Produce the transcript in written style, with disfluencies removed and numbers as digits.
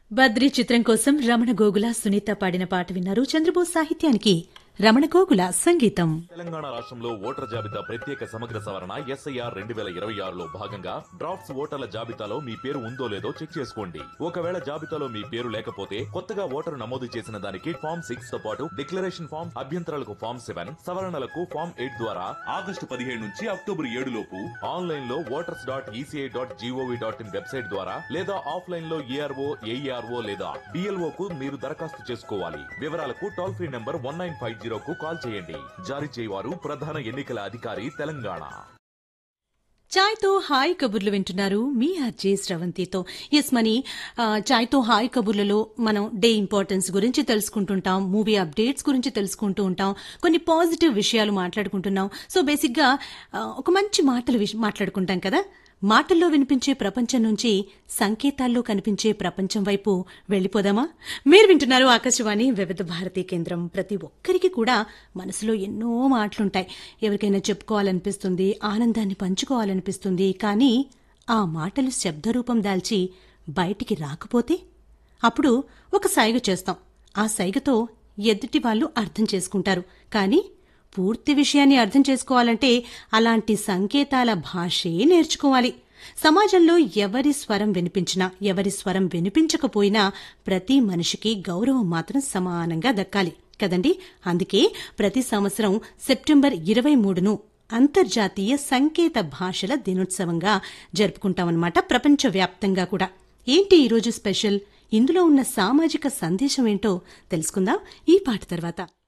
బద్రి చిత్రం కోసం రమణ గోగుల సునీత పాడిన పాట విన్నారు. చంద్రబోస్ సాహిత్యానికి రమణ గోగుల సంగీతం. తెలంగాణ రాష్ట్రంలో ఓటర్ జాబితా ప్రత్యేక సమగ్ర సవరణ SIR 2026లో భాగంగా డ్రాఫ్ట్స్ ఓటర్ల జాబితాలో మీ పేరు ఉందో లేదో చెక్ చేసుకోండి. ఒకవేళ జాబితాలో మీ పేరు లేకపోతే కొత్తగా ఓటరు నమోదు చేసిన దానికి ఫామ్ 6 తో పాటు డిక్లరేషన్ ఫామ్, అభ్యంతరాలకు ఫామ్ 7, సవరణలకు ఫామ్ 8 ద్వారా ఆగస్టు 17 నుంచి అక్టోబర్ 7 లోపు ఆన్లైన్ లో voters.eci.gov.in వెబ్సైట్ ద్వారా లేదా ఆఫ్లైన్ లో ARO, AERO లేదా BLO కు మీరు దరఖాస్తు చేసుకోవాలి. వివరాలకు టోల్ ఫ్రీ నంబర్ 1950 కు కాల్ చేయండి. జారీ చేయవారు ప్రధాన ఎన్నికల అధికారి తెలంగాణ. చాయ్తో హాయ్ కబుర్లు వింటున్నారు మీ ఆర్జే స్రవంతితో. ఎస్ మనీ చాయ్తో హాయ్ కబుర్లలో మనం డే ఇంపార్టెన్స్ గురించి తెలుసుకుంటుంటాం, మూవీ అప్డేట్స్ గురించి తెలుసుకుంటూ ఉంటాం, కొన్ని పాజిటివ్ విషయాలు మాట్లాడుకుంటున్నాం. సో బేసిక్గా ఒక మంచి మాటలు మాట్లాడుకుంటాం కదా. మాటల్లో వినిపించే ప్రపంచం నుంచి సంకేతాల్లో కనిపించే ప్రపంచం వైపు వెళ్లిపోదామా? మీరు వింటున్నారు ఆకాశవాణి వివిధ భారతీ కేంద్రం. ప్రతి ఒక్కరికి కూడా మనసులో ఎన్నో మాటలుంటాయి. ఎవరికైనా చెప్పుకోవాలనిపిస్తుంది, ఆనందాన్ని పంచుకోవాలనిపిస్తుంది. కానీ ఆ మాటలు శబ్దరూపం దాల్చి బయటికి రాకపోతే అప్పుడు ఒక సైగ చేస్తాం. ఆ సైగతో ఎదుటి వాళ్ళు అర్థం చేసుకుంటారు. కానీ పూర్తి విషయాన్ని అర్థం చేసుకోవాలంటే అలాంటి సంకేతాల భాషే నేర్చుకోవాలి. సమాజంలో ఎవరి స్వరం వినిపించినా, ఎవరి స్వరం వినిపించకపోయినా ప్రతి మనిషికి గౌరవం మాత్రం సమానంగా దక్కాలి కదండి. అందుకే ప్రతి సంవత్సరం సెప్టెంబర్ 23ను అంతర్జాతీయ సంకేత భాషల దినోత్సవంగా జరుపుకుంటామన్నమాట, ప్రపంచవ్యాప్తంగా కూడా. ఏంటి ఈరోజు స్పెషల్? ఇందులో ఉన్న సామాజిక సందేశం ఏంటో తెలుసుకుందాం ఈ పాట తర్వాత.